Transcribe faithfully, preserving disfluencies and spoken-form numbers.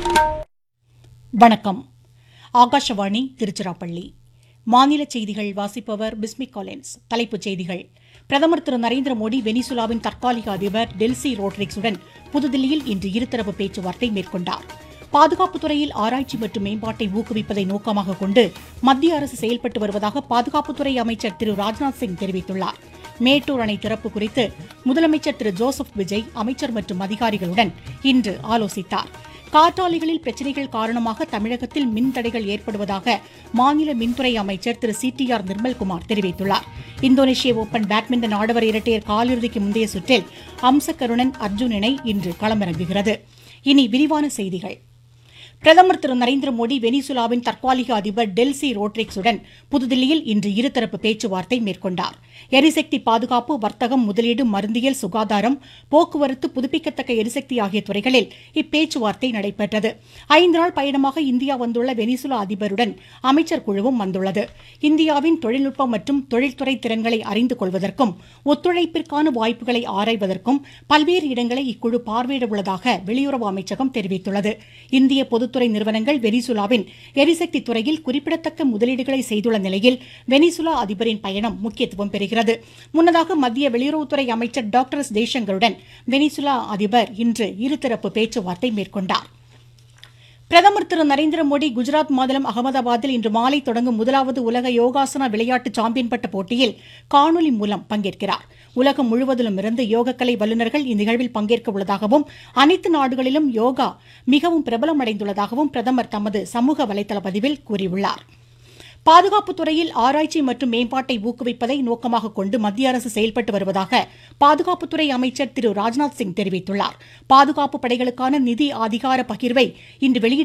வணக்கம். ஆகாஷவாணி திருச்சிராப்பள்ளி. மாநில செய்திகள் வாசிப்பவர் பிஸ்மி காலின்ஸ். தலைப்புச் செய்திகள். பிரதமர் திரு நரேந்திர மோடி வெனிசுலாவின் தற்காலிக அதிபர் டெல்சி ரோட்ரிக்ஸுடன் புதுதில்லியில் இன்று இருதரப்பு பேச்சுவார்த்தை மேற்கொண்டார். பாதுகாப்புத் துறையில் ஆராய்ச்சி மற்றும் மேம்பாட்டை ஊக்குவிப்பதை நோக்கமாக கொண்டு மத்திய அரசு செயல்பட்டு வருவதாக பாதுகாப்புத்துறை அமைச்சர் திரு ராஜ்நாத் சிங் தெரிவித்துள்ளார். மேட்டூர் அணை திறப்பு குறித்து முதலமைச்சர் திரு ஜோசப் விஜய் அமைச்சர் மற்றும் அதிகாரிகளுடன் இன்று ஆலோசித்தார். காற்றாலைகளில் பிரச்சினைகள் காரணமாக தமிழகத்தில் மின்தடைகள் ஏற்படுவதாக மாநில மின்துறை அமைச்சர் திரு சி டி ஆர் நிர்மல்குமார் தெரிவித்துள்ளார். இந்தோனேஷிய ஓபன் பேட்மிண்டன் ஆடவர் இரட்டையர் காலிறுதிக்கு முந்தைய சுற்றில் அம்சகருணன் அர்ஜுன் இணை இன்று களமிறங்குகிறது. இனி விரிவான செய்திகள். பிரதமர் திரு நரேந்திர மோடி வெனிசுலாவின் தற்காலிக அதிபர் டெல்சி ரோட்ரிக்ஸுடன் புதுதில்லியில் இன்று இருதரப்பு பேச்சுவார்த்தை மேற்கொண்டார். எரிசக்தி பாதுகாப்பு, வர்த்தகம், முதலீடு, மருந்தியல், சுகாதாரம், போக்குவரத்து, புதுப்பிக்கத்தக்க எரிசக்தி ஆகிய துறைகளில் இப்பேச்சுவார்த்தை நடைபெற்றது. ஐந்து நாள் பயணமாக இந்தியா வந்துள்ள வெனிசுலா அதிபருடன் அமைச்சர் குழுவும் வந்துள்ளது. இந்தியாவின் தொழில்நுட்பம் மற்றும் தொழில்துறை திறன்களை அறிந்து கொள்வதற்கும் ஒத்துழைப்பிற்கான வாய்ப்புகளை ஆராய்வதற்கும் பல்வேறு இடங்களை இக்குழு பார்வையிட உள்ளதாக வெளியுறவு அமைச்சகம் தெரிவித்துள்ளது. இந்திய பொதுத்துறை நிறுவனங்கள் வெனிசுலாவின் எரிசக்தி துறையில் குறிப்பிடத்தக்க முதலீடுகளை செய்துள்ள நிலையில் வெனிசுலா அதிபரின் பயணம் முக்கியத்துவம் பெறுகிறது. முன்னதாக மத்திய வெளியுறவுத்துறை அமைச்சர் டாக்டர் எஸ் ஜெய்சங்கருடன் வெனிசுலா அதிபர் இன்று இருதரப்பு பேச்சுவார்த்தை மேற்கொண்டார். பிரதமர் திரு நரேந்திர மோடி குஜராத் மாநிலம் அகமதாபாத்தில் இன்று மாலை தொடங்கும் முதலாவது உலக யோகாசனா விளையாட்டு சாம்பியன் பட்ட போட்டியில் காணொலி மூலம் பங்கேற்கிறார். உலகம் முழுவதிலும் இருந்து யோகக்கலை வல்லுநர்கள் இந்நிகழ்வில் பங்கேற்க உள்ளதாகவும் அனைத்து நாடுகளிலும் யோகா மிகவும் பிரபலமடைந்துள்ளதாகவும் பிரதமர் தமது சமூக வலைதள பதிவில் கூறியுள்ளார். பாதுகாப்புத் துறையில் ஆராய்ச்சி மற்றும் மேம்பாட்டை ஊக்குவிப்பதை நோக்கமாக கொண்டு மத்திய அரசு செயல்பட்டு வருவதாக பாதுகாப்புத்துறை அமைச்சர் திரு ராஜ்நாத் சிங் தெரிவித்துள்ளார். பாதுகாப்பு படைகளுக்கான நிதி அதிகார பகிர்வை இன்று வெளியிட்ட